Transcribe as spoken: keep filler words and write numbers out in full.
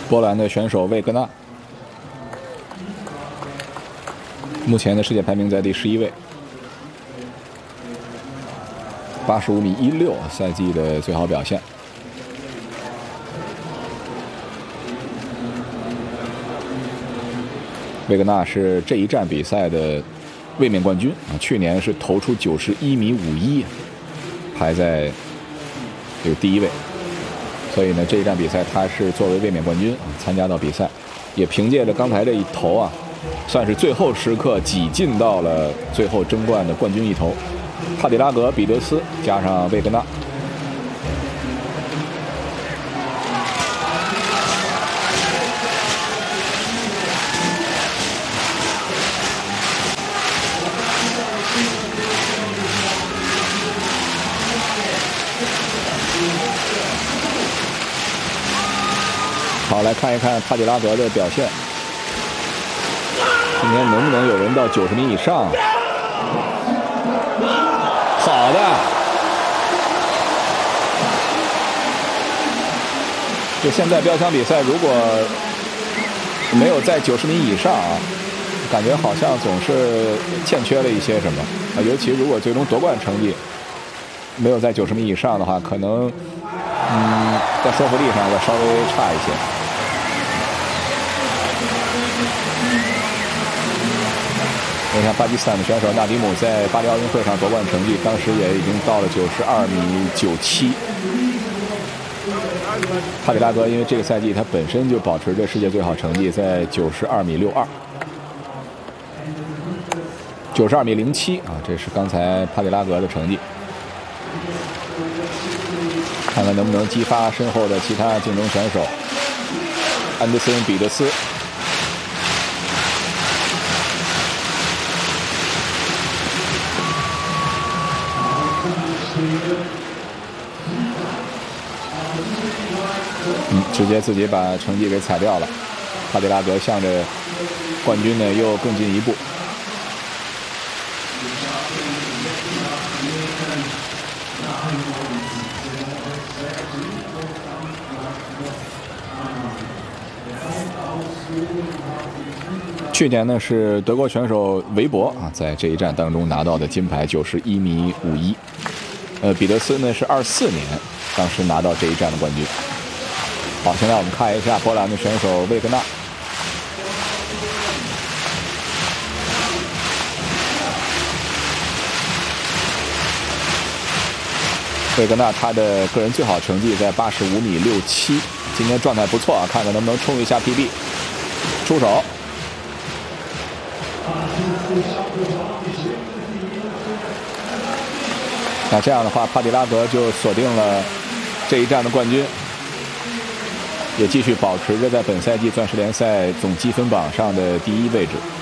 波兰的选手魏格纳，目前的世界排名在第十一位，八十五米一六，赛季的最好表现。魏格纳是这一站比赛的卫冕冠军啊，去年是投出九十一米五一，排在这个第一位。所以呢，这一站比赛他是作为卫冕冠军啊参加到比赛，也凭借着刚才这一投啊，算是最后时刻挤进到了最后争冠的冠军一投。帕迪拉格、彼得斯加上魏格纳。好，来看一看帕迪拉格的表现。今天能不能有人到九十米以上？好的，就现在标枪比赛，如果没有在九十米以上啊，感觉好像总是欠缺了一些什么啊。尤其如果最终夺冠成绩没有在九十米以上的话，可能嗯在说服力上要稍微差一些。你看巴基斯坦的选手纳迪姆在巴黎奥运会上夺冠成绩，当时也已经到了九十二米九七。帕迪拉格因为这个赛季他本身就保持着世界最好成绩，在九十二米六二，九十二米零七啊，这是刚才帕迪拉格的成绩。看看能不能激发身后的其他竞争选手，安德森、彼得斯。嗯，直接自己把成绩给踩掉了。帕迪拉格向着冠军呢又更进一步。去年呢是德国选手韦伯啊，在这一战当中拿到的金牌，九十一米五一。呃，彼得斯呢是二四年，当时拿到这一战的冠军。好，现在我们看一下波兰的选手魏格纳。魏格纳他的个人最好成绩在八十五米六七，今天状态不错啊，看看能不能冲一下 P B。出手。那这样的话，帕迪拉格就锁定了这一战的冠军，也继续保持着在本赛季钻石联赛总积分榜上的第一位置。